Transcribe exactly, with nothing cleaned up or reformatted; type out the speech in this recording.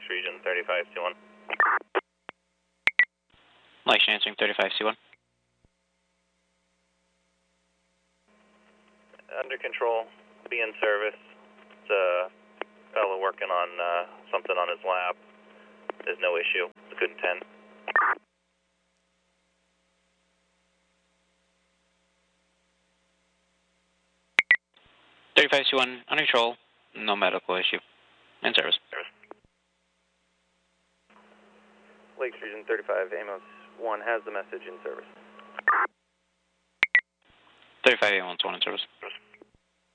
Region thirty-five C one. Lakes answering thirty-five C one. Under control, be in service. It's a fellow working on uh, something on his lap. There's no issue. It's a good intent. thirty-five C one, under control, no medical issue. In service. Service. Lakes Region thirty-five, Amos one has the message in service. thirty-five A one, one in service. Service.